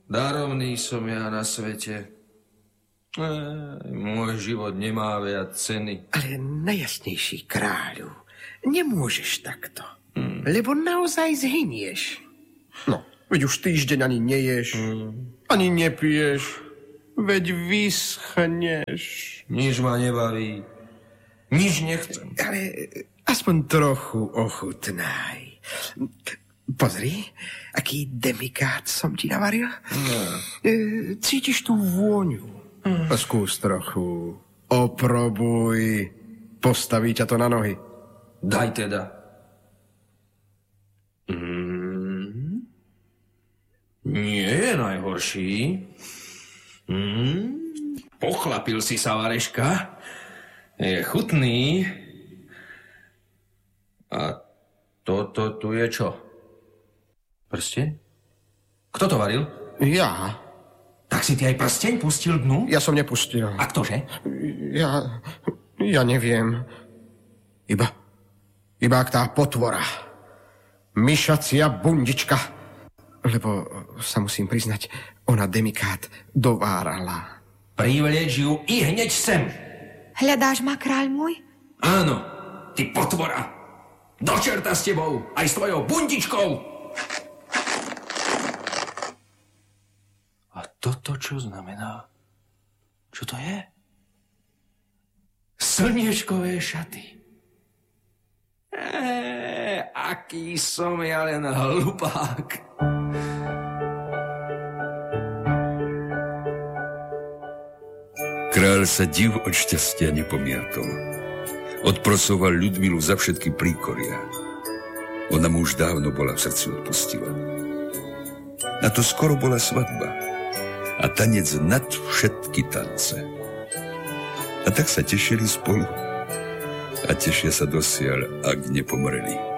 Darovný som ja na svete. Môj život nemá viac ceny. Ale najjasnejší kráľu, nemôžeš takto. Lebo naozaj zhynieš. No, veď už týždeň ani neješ, ani nepiješ. Veď vyschneš. Nič ma nebaví. Nič nechcem. Ale aspoň trochu ochutnaj. Pozri, aký demikát som ti navaril. Cítiš tú vôňu. Skús trochu. Oprobuj. Postaví ťa to na nohy. Daj teda. Nie je najhorší. Pochlapil si sa, Vareška. Je chutný. A toto tu je čo? Prsteň? Kto to varil? Ja. Tak si ty aj prsteň pustil dnu? Ja som nepustil. A ktože? Ja neviem. Iba ak tá potvora. Myšacia bundička. Lebo sa musím priznať, ona demikát dovárala. Privleč ju i hneď sem. Hľadáš ma, kráľ môj? Áno, ty potvora. Do čerta s tebou, aj s tvojou bundičkou. A toto čo znamená? Čo to je? Slniečkové šaty. Aký som ja len hlupák. Kráľ sa div od šťastia nepomiatol. Odprosoval Ľudmilu za všetky príkoria. Ona mu už dávno bola v srdci odpustila. Na to skoro bola svadba a tanec nad všetky tance. A tak sa tešili spolu a tešia sa dosiaľ, ak nepomreli.